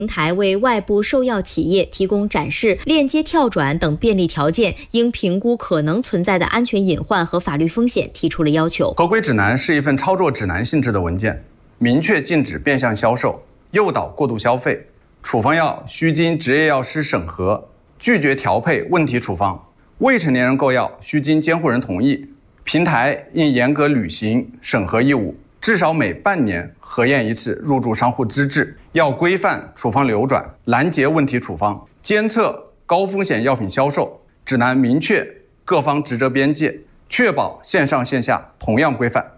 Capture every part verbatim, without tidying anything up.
平台为外部受药企业提供展示、链接跳转等便利条件，应评估可能存在的安全隐患和法律风险，提出了要求。 合规指南是一份操作指南性质的文件，明确禁止变相销售、诱导过度消费、处方药需经执业药师审核、拒绝调配问题处方、未成年人购药需经监护人同意。平台应严格履行审核义务，至少每半年核验一次入驻商户资质，要规范处方流转，拦截问题处方，监测高风险药品销售。指南明确各方职责边界，确保线上线下同样规范。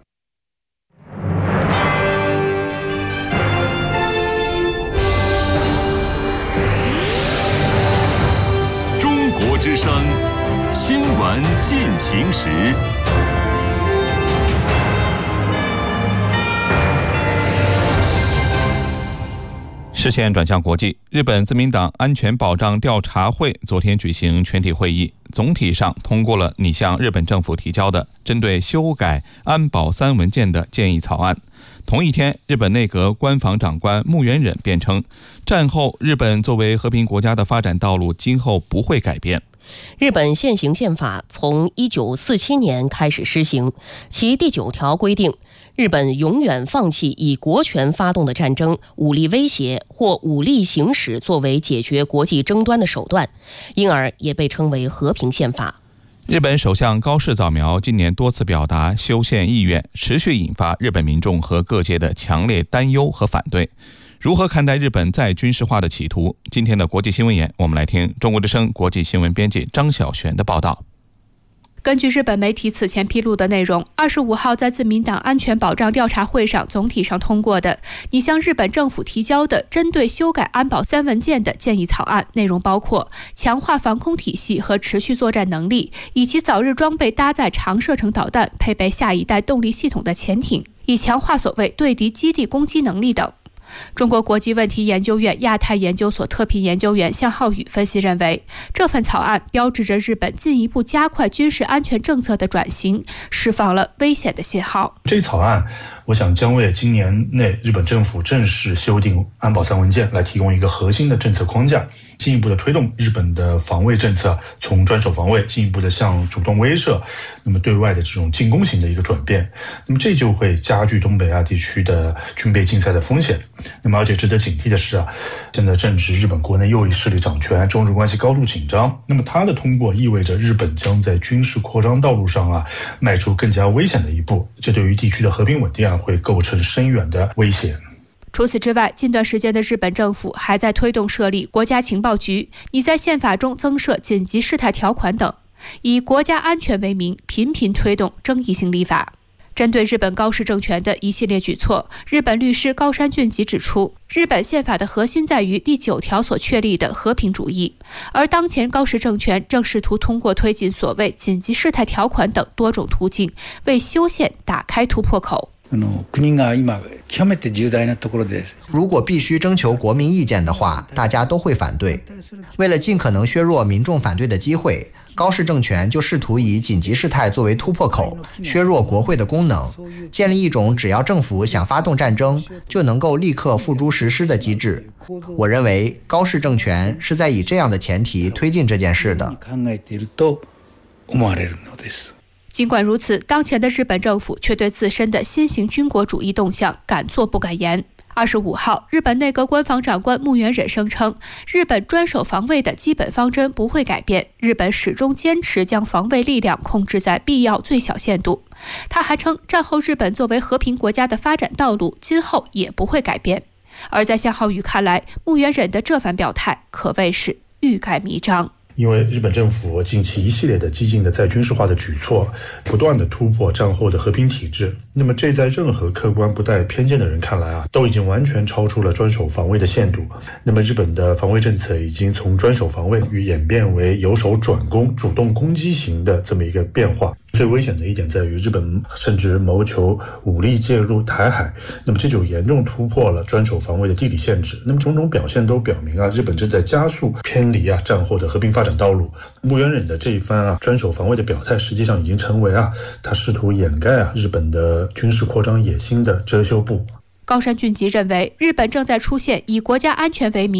中国之声新闻进行时。 视线转向国际，日本自民党安全保障调查会昨天举行全体会议，总体上通过了拟向日本政府提交的针对修改安保三文件的建议草案。同一天，日本内阁官房长官木原忍辩称，战后日本作为和平国家的发展道路今后不会改变。 日本现行宪法从一九四七年开始施行，其第九条规定，日本永远放弃以国权发动的战争、武力威胁或武力行使作为解决国际争端的手段，因而也被称为和平宪法。 日本首相高市早苗今年多次表达修宪意愿，持续引发日本民众和各界的强烈担忧和反对。如何看待日本再军事化的企图？今天的国际新闻眼，我们来听中国之声国际新闻编辑张晓璇的报道。 根据日本媒体此前披露的内容，二十五号在自民党安全保障调查会上总体上通过的拟向日本政府提交的针对修改安保三文件的建议草案，内容包括强化防空体系和持续作战能力，以及早日装备搭载长射程导弹、配备下一代动力系统的潜艇，以强化所谓对敌基地攻击能力等。中国国际问题研究院亚太研究所特聘研究员向浩宇分析认为，这份草案标志着日本进一步加快军事安全政策的转型，释放了危险的信号。 这草案我想将为今年内日本政府正式修订安保三文件来提供一个核心的政策框架，进一步的推动日本的防卫政策从专守防卫进一步的向主动威慑，那么对外的这种进攻型的一个转变，那么这就会加剧东北亚地区的军备竞赛的风险。那么而且值得警惕的是啊，现在正值日本国内右翼势力掌权，中日关系高度紧张，那么它的通过意味着日本将在军事扩张道路上啊迈出更加危险的一步，这对于地区的和平稳定啊会构成深远的威胁。 除此之外，近段时间的日本政府还在推动设立国家情报局，拟在宪法中增设紧急事态条款等，以国家安全为名，频频推动争议性立法。针对日本高市政权的一系列举措，日本律师高山俊吉指出，日本宪法的核心在于第九条所确立的和平主义，而当前高市政权正试图通过推进所谓紧急事态条款等多种途径，为修宪打开突破口。 如果必须征求国民意见的话，大家都会反对。为了尽可能削弱民众反对的机会，高市政权就试图以紧急事态作为突破口，削弱国会的功能，建立一种只要政府想发动战争，就能够立刻付诸实施的机制。我认为高市政权是在以这样的前提推进这件事的。 尽管如此，当前的日本政府却对自身的新型军国主义动向敢作不敢言。二十五号，日本内阁官房长官木原忍声称，日本专守防卫的基本方针不会改变，日本始终坚持将防卫力量控制在必要最小限度。他还称，战后日本作为和平国家的发展道路今后也不会改变。而在向浩宇看来，木原忍的这番表态可谓是欲盖弥彰。 因为日本政府近期一系列的激进的再军事化的举措，不断的突破战后的和平体制，那么这在任何客观不带偏见的人看来啊，都已经完全超出了专守防卫的限度。那么日本的防卫政策已经从专守防卫与演变为由守转攻、主动攻击型的这么一个变化。最危险的一点在于，日本甚至谋求武力介入台海，那么这就严重突破了专守防卫的地理限制。那么种种表现都表明啊，日本正在加速偏离啊战后的和平发展道路。木原忍的这一番啊专守防卫的表态，实际上已经成为啊他试图掩盖啊日本的军事扩张野心的遮羞布。 高山俊吉认为，日本正在出现以国家安全为名